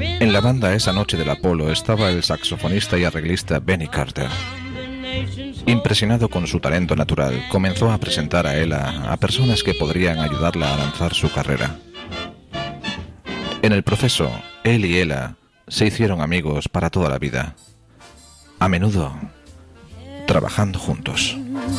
En la banda esa noche del Apolo estaba el saxofonista y arreglista Benny Carter. Impresionado con su talento natural, comenzó a presentar a Ella a personas que podrían ayudarla a lanzar su carrera. En el proceso, él y Ella se hicieron amigos para toda la vida, a menudo trabajando juntos.